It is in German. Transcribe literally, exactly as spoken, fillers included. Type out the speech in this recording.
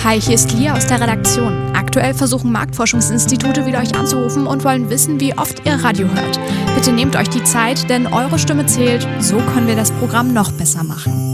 Hi, hier ist Lia aus der Redaktion. Aktuell versuchen Marktforschungsinstitute wieder euch anzurufen und wollen wissen, wie oft ihr Radio hört. Bitte nehmt euch die Zeit, denn eure Stimme zählt. So können wir das Programm noch besser machen.